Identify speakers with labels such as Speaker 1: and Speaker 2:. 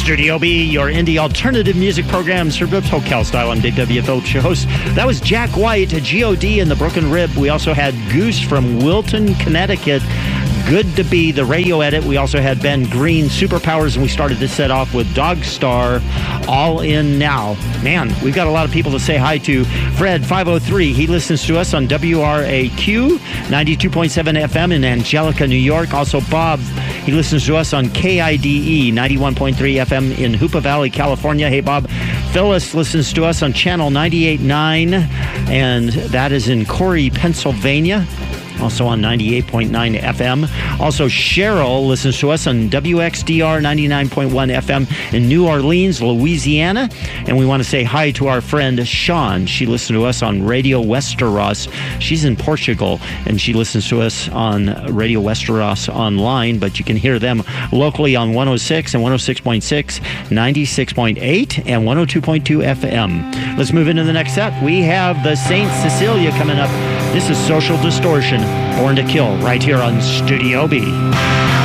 Speaker 1: Studio B, your indie alternative music program, served up SoCal style. I'm Dave W. Phillips, your host. That was Jack White, G.O.D. and the Broken Rib. We also had Goose from Wilton, Connecticut. Good to Be, the radio edit. We also had Ben Green, Superpowers, and we started this set off with Dog Star, All In Now. Man, we've got a lot of people to say hi to. Fred, 503, he listens to us on WRAQ, 92.7 FM in Angelica, New York. Also, Bob, he listens to us on KIDE, 91.3 FM in Hoopa Valley, California. Hey, Bob. Phyllis listens to us on Channel 98.9, and that is in Corey, Pennsylvania. Also on 98.9 FM. Also, Cheryl listens to us on WXDR 99.1 FM in New Orleans, Louisiana. And we want to say hi to our friend Sean. She listens to us on Radio Westeros. She's in Portugal, and she listens to us on Radio Westeros online, but you can hear them locally on 106 and 106.6, 96.8, and 102.2 FM. Let's move into the next set. We have the Saint Cecilia coming up. This is Social Distortion, Born to Kill, right here on Studio B.